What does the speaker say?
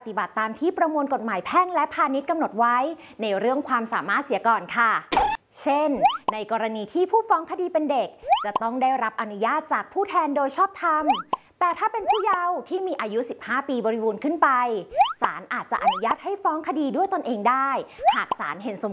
ปฏิบัติตามที่ประมวลกฎหมายแพ่งและพาณิชย์กำหนดไว้ในเรื่องความสามารถเสียก่อนค่ะ เช่น ในกรณีที่ผู้ฟ้องคดีเป็นเด็กจะต้องได้รับอนุญาตจากผู้แทนโดยชอบธรรม แต่ถ้าเป็นผู้เยาว์ที่มีอายุ 15 ปีบริบูรณ์ขึ้นไปศาลอาจจะอนุญาตให้ฟ้องคดีด้วยตนเองได้หากศาลเห็นสม